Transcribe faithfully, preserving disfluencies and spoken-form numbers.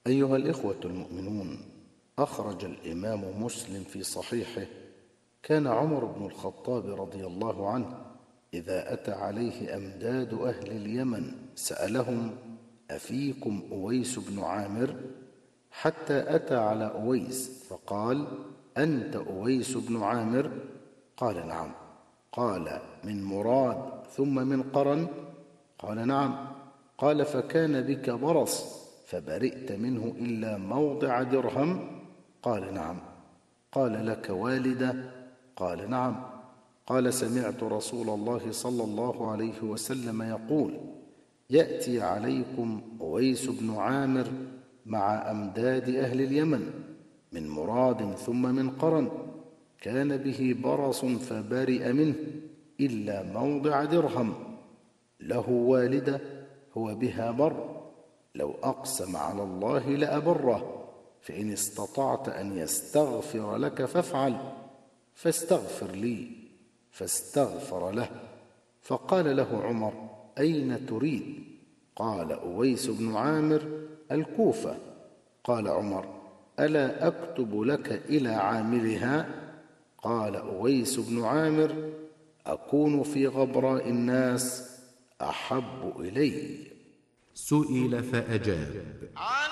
أيها الإخوة المؤمنون، أخرج الإمام مسلم في صحيحه: كان عمر بن الخطاب رضي الله عنه إذا أتى عليه أمداد أهل اليمن سألهم: أفيكم أويس بن عامر؟ حتى أتى على أويس فقال: أنت أويس بن عامر؟ قال: نعم. قال: من مراد ثم من قرن؟ قال: نعم. قال: فكان بك برص فبرئت منه إلا موضع درهم؟ قال: نعم. قال: لك والدة؟ قال: نعم. قال: سمعت رسول الله صلى الله عليه وسلم يقول: يأتي عليكم أويس بن عامر مع أمداد أهل اليمن من مراد ثم من قرن، كان به برص فبرئ منه إلا موضع درهم، له والدة هو بها بر، لو أقسم على الله لأبره، فإن استطعت أن يستغفر لك فافعل، فاستغفر لي، فاستغفر له. فقال له عمر: أين تريد؟ قال: أويس بن عامر، الكوفة. قال عمر: ألا أكتب لك إلى عاملها؟ قال أويس بن عامر: أكون في غبراء الناس أحب إلي. سئل فأجاب: